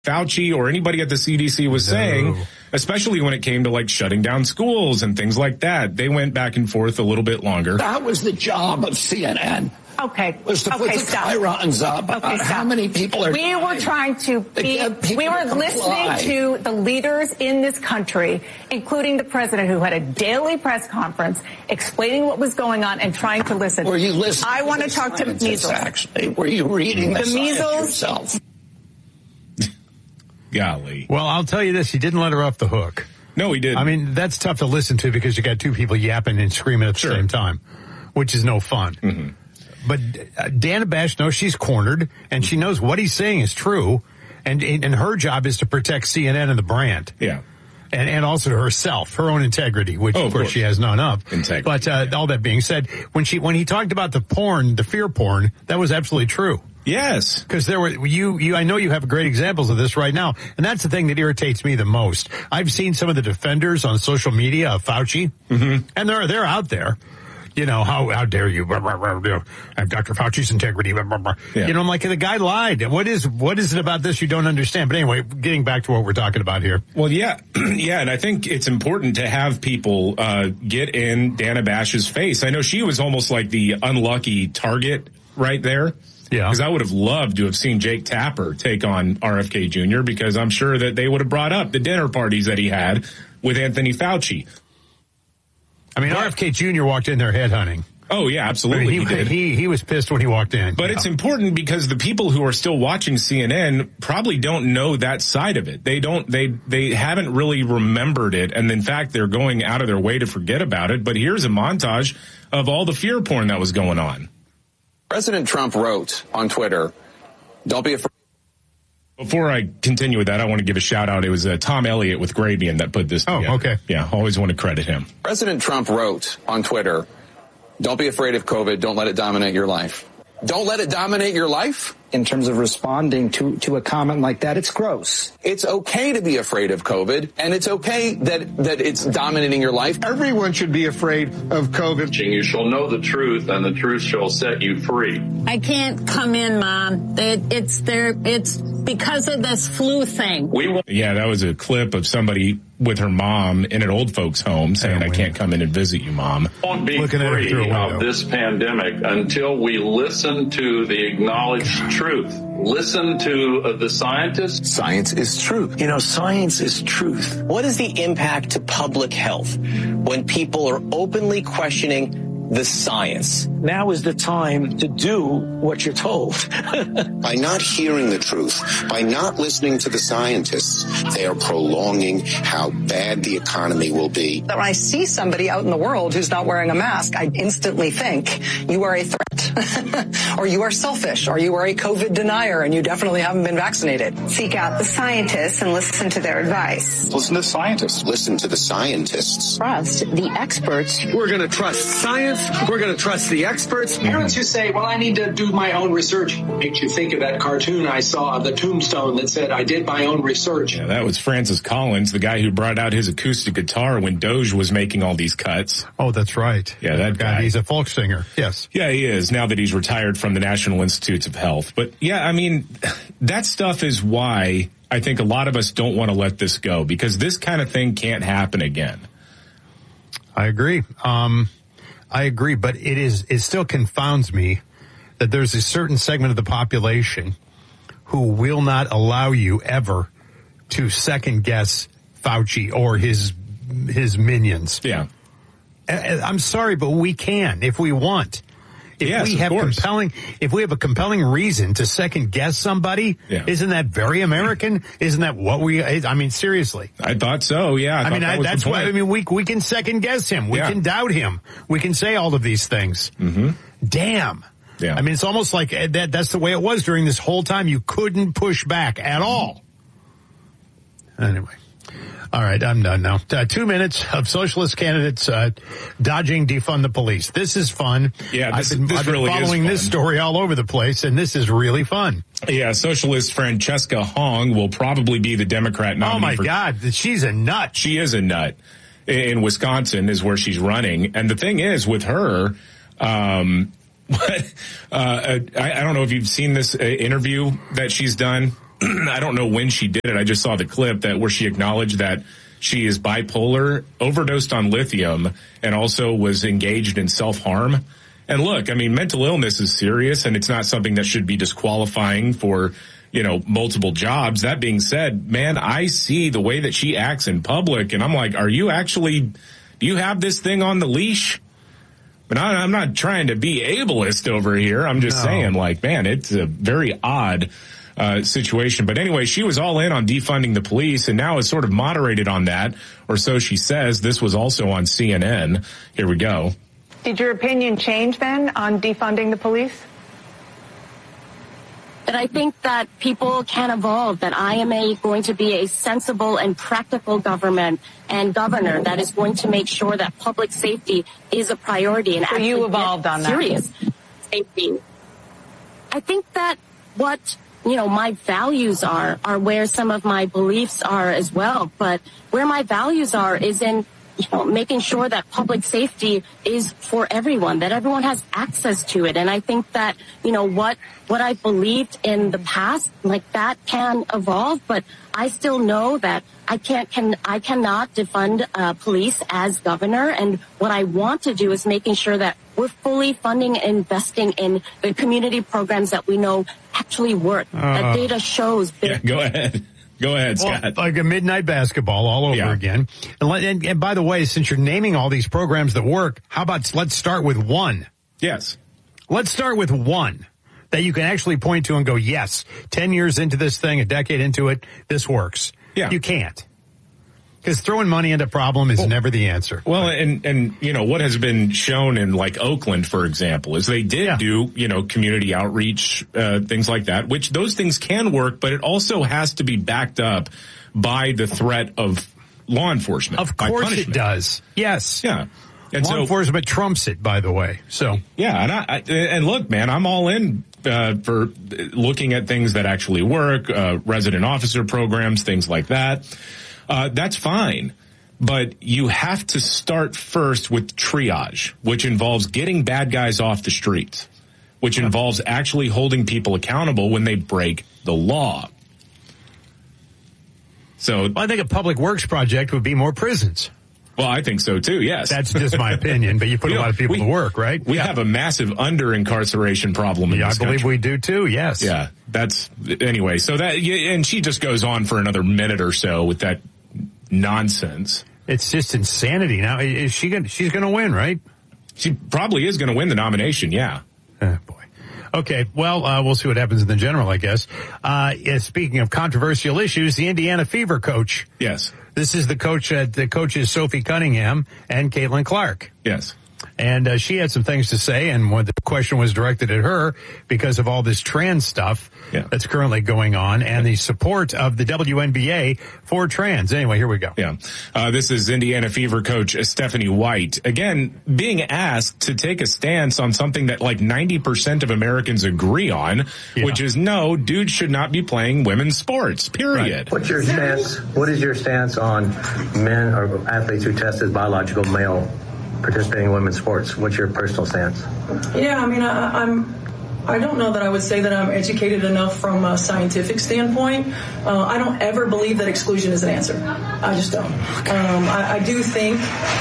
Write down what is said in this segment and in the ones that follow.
Fauci or anybody at the CDC was saying, especially when it came to like shutting down schools and things like that. They went back and forth a little bit longer. That was the job of CNN. Okay. Was to put the chyrons up. Okay, how many people are We were trying to we were listening to the leaders in this country, including the president, who had a daily press conference explaining what was going on and trying to listen. Were you listening? I want to talk to measles. Actually, were you reading the measles yourself? Golly. Well, I'll tell you this. He didn't let her off the hook. No, he didn't. I mean, that's tough to listen to because you got two people yapping and screaming at the same time, which is no fun. Mm-hmm. But Dana Bash knows she's cornered, and she knows what he's saying is true, and her job is to protect CNN and the brand. Yeah. And also to herself, her own integrity, which of course she has none of. Integrity. But all that being said, when he talked about the porn, the fear porn, that was absolutely true. Yes. Because there were, I know you have great examples of this right now, and that's the thing that irritates me the most. I've seen some of the defenders on social media of Fauci, and they're out there. You know, how dare you? I have Dr. Fauci's integrity. Yeah. You know, I'm like, the guy lied. What is it about this you don't understand? But anyway, getting back to what we're talking about here. Well, yeah. Yeah, and I think it's important to have people get in Dana Bash's face. I know she was almost like the unlucky target right there. Yeah. Because I would have loved to have seen Jake Tapper take on RFK Jr. because I'm sure that they would have brought up the dinner parties that he had with Anthony Fauci. I mean, RFK Jr. walked in there headhunting. Oh, yeah, absolutely. I mean, he was pissed when he walked in. But it's important because the people who are still watching CNN probably don't know that side of it. They haven't really remembered it. And in fact, they're going out of their way to forget about it. But here's a montage of all the fear porn that was going on. President Trump wrote on Twitter, "Don't be afraid." Before I continue with that, I want to give a shout out. It was Tom Elliott with Gradian that put this together. Oh, okay. Yeah, always want to credit him. President Trump wrote on Twitter, "Don't be afraid of COVID. Don't let it dominate your life." Don't let it dominate your life? In terms of responding to a comment like that, it's gross. It's okay to be afraid of COVID, and it's okay that it's dominating your life. Everyone should be afraid of COVID. You shall know the truth, and the truth shall set you free. I can't come in, Mom. It's because of this flu thing. Yeah, that was a clip of somebody with her mom in an old folks' home saying, "I can't come in and visit you, Mom." Won't be free of this pandemic until we listen to the acknowledged truth. Listen to the scientists. Science is truth. You know, science is truth. What is the impact to public health when people are openly questioning the science? Now is the time to do what you're told. By not hearing the truth, by not listening to the scientists, they are prolonging how bad the economy will be. When I see somebody out in the world who's not wearing a mask, I instantly think you are a threat or you are selfish or you are a COVID denier and you definitely haven't been vaccinated. Seek out the scientists and listen to their advice. Listen to scientists. Listen to the scientists. Trust the experts. We're going to trust science. We're going to trust the experts. Parents who say, well, I need to do my own research. Makes you think of that cartoon I saw, the tombstone that said, I did my own research. Yeah, that was Francis Collins, the guy who brought out his acoustic guitar when Doge was making all these cuts. Oh, that's right. Yeah, that guy. He's a folk singer. Yes. Yeah, he is, now that he's retired from the National Institutes of Health. But yeah, I mean, that stuff is why I think a lot of us don't want to let this go, because this kind of thing can't happen again. I agree. I agree, but it still confounds me that there's a certain segment of the population who will not allow you ever to second guess Fauci or his minions. Yeah. I'm sorry, but we can if we want. If we have a compelling reason to second guess somebody, isn't that very American? Isn't that what I mean, seriously. I thought so, yeah. That's why, I mean, we can second guess him. We can doubt him. We can say all of these things. Mm-hmm. Damn. Yeah. I mean, it's almost like that's the way it was during this whole time. You couldn't push back at all. Anyway. All right, I'm done now. 2 minutes of socialist candidates dodging defund the police. This is fun. Yeah, I've been following this story all over the place, and this is really fun. Yeah, socialist Francesca Hong will probably be the Democrat nominee. Oh, my God. She's a nut. She is a nut. In Wisconsin is where she's running. And the thing is, with her, I don't know if you've seen this interview that she's done I don't know when she did it. I just saw the clip where she acknowledged that she is bipolar, overdosed on lithium, and also was engaged in self-harm. And look, I mean, mental illness is serious, and it's not something that should be disqualifying for, multiple jobs. That being said, man, I see the way that she acts in public, and I'm like, do you have this thing on the leash? But I'm not trying to be ableist over here. I'm just saying, man, it's a very odd situation. But anyway, she was all in on defunding the police and now is sort of moderated on that, or so she says. This was also on CNN. Here we go. Did your opinion change then on defunding the police? That I think that people can evolve, that I am going to be a sensible and practical government and governor that is going to make sure that public safety is a priority. And so you evolved on that. Serious safety. I think that what, my values are where some of my beliefs are as well. But where my values are is in making sure that public safety is for everyone, that everyone has access to it. And I think that, what I believed in the past, that can evolve, but I still know that I cannot defund police as governor. And what I want to do is making sure that we're fully funding and investing in the community programs that we know actually work. That data shows. Yeah, go ahead. Go ahead, Scott. Well, like a midnight basketball all over again. And by the way, since you're naming all these programs that work, how about let's start with one? Yes. Let's start with one that you can actually point to and go, yes, 10 years into this thing, a decade into it, this works. Yeah. You can't. Because throwing money into problem is never the answer. Well, and what has been shown in Oakland, for example, is they did do, community outreach, things like that, which those things can work, but it also has to be backed up by the threat of law enforcement. Of course it does. Yes. Yeah. And law enforcement trumps it, by the way. So yeah, and look, man, I'm all in for looking at things that actually work, resident officer programs, things like that. That's fine, but you have to start first with triage, which involves getting bad guys off the streets, which involves actually holding people accountable when they break the law. So I think a public works project would be more prisons. Well, I think so too, yes. That's just my opinion, but you put a lot of people to work, right? We have a massive under-incarceration problem in this country. I believe we do too, yes. Yeah, anyway, so and she just goes on for another minute or so with that nonsense. It's just insanity. Now, is she's going to win, right? She probably is going to win the nomination, yeah. Boy. Okay, well, we'll see what happens in the general, I guess. Speaking of controversial issues, the Indiana Fever coach. Yes. This is the coaches Sophie Cunningham and Caitlin Clark. Yes. And she had some things to say, and the question was directed at her because of all this trans stuff that's currently going on and the support of the WNBA for trans. Anyway, here we go. Yeah. This is Indiana Fever coach Stephanie White. Again, being asked to take a stance on something that 90% of Americans agree on, which is no, dudes should not be playing women's sports, period. Right. What is your stance on men or athletes who test as biological male participating in women's sports? What's your personal stance? Yeah, I mean, I don't know that I would say that I'm educated enough from a scientific standpoint. I don't ever believe that exclusion is an answer. I just don't. I do think,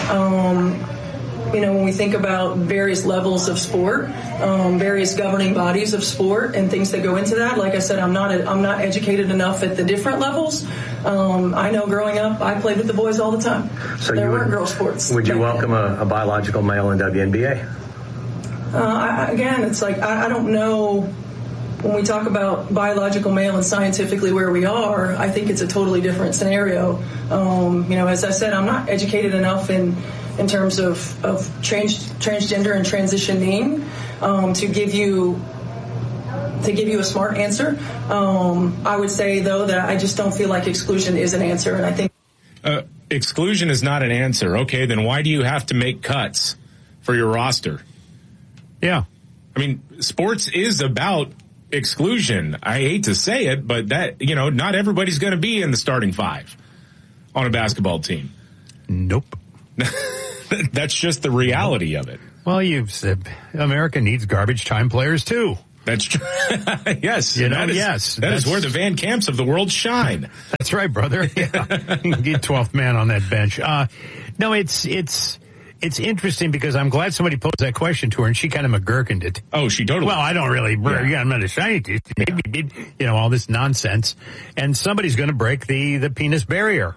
when we think about various levels of sport, various governing bodies of sport and things that go into that, like I said, I'm not educated enough at the different levels. I know growing up, I played with the boys all the time. So there weren't girl sports. Would you welcome a biological male in WNBA? Again, it's I don't know. When we talk about biological male and scientifically where we are, I think it's a totally different scenario. As I said, I'm not educated enough in terms of transgender and transitioning to give you a smart answer. I would say, though, that I just don't feel like exclusion is an answer, and I think exclusion is not an answer. Okay, then why do you have to make cuts for your roster? Yeah. I mean, sports is about exclusion. I hate to say it, but that, not everybody's going to be in the starting five on a basketball team. Nope. That's just the reality of it. Well, you've said America needs garbage time players too. That's true. Yes. That is where the Van Camps of the world shine. That's right, brother. Yeah. Get 12th man on that bench. No, it's interesting because I'm glad somebody posed that question to her and she kind of McGurkined it. Oh, she totally. Well, I don't really, I'm not a scientist. Maybe, all this nonsense. And somebody's going to break the penis barrier.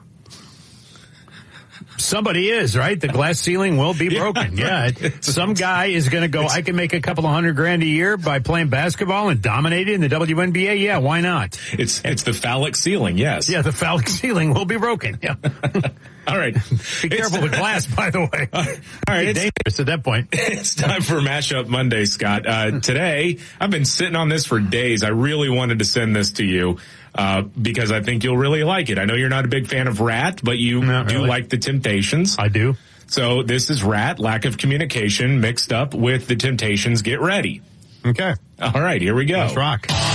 Somebody is, right? The glass ceiling will be broken. Yeah. Some guy is going to go, I can make a couple of $100,000 a year by playing basketball and dominating in the WNBA. Yeah, why not? It's the phallic ceiling, yes. Yeah, the phallic ceiling will be broken. Yeah. All right. Be careful with glass, by the way. All right. It's dangerous at that point. It's time for Mashup Monday, Scott. Today, I've been sitting on this for days. I really wanted to send this to you. Because I think you'll really like it. I know you're not a big fan of Rat, but you do like the Temptations. I do. So this is Rat, lack of communication, mixed up with the Temptations. Get ready. Okay. All right, here we go. Let's rock.